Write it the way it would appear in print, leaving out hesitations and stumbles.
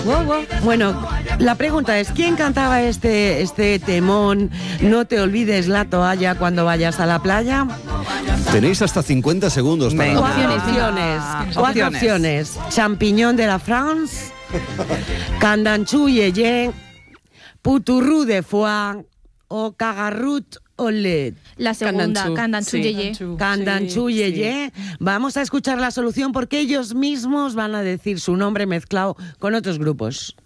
Wow, wow. Bueno, la pregunta es, ¿quién cantaba este temón? No te olvides la toalla cuando vayas a la playa. Tenéis hasta 50 segundos para... Cuatro opciones. Champiñón de la France, Candanchú Yeye, Puturrú de Foix o Cagarrut Olé. La segunda, Candanchú Yeye. Candanchú Yeye. Vamos a escuchar la solución porque ellos mismos van a decir su nombre mezclado con otros grupos.